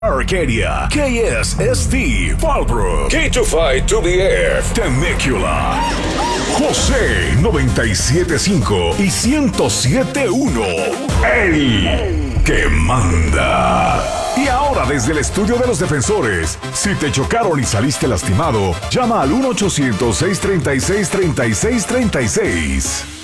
Arcadia, KSST, Fallbrook, K25-2BF, Temecula, José 97.5 y 107.1, el que manda. Y ahora desde el estudio de los defensores, si te chocaron y saliste lastimado, llama al 1-800-636-3636.